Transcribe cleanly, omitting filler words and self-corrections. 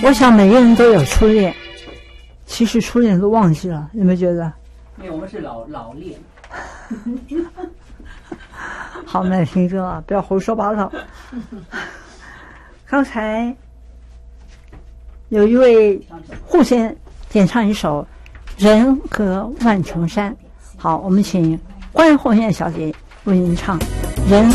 我想每个人都有初恋，其实初恋都忘记了，有没有觉得？ 没有，我们是老恋。 好，那听着啊，不要胡说八道。刚才有一位互先点唱一首《人隔万重山》，好，我们请关红艳小姐为您唱《人》。